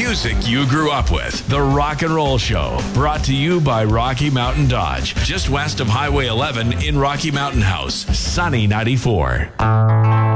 music you grew up with. The Rock and Roll Show, brought to you by Rocky Mountain Dodge, just west of Highway 11 in Rocky Mountain House, Sunny 94.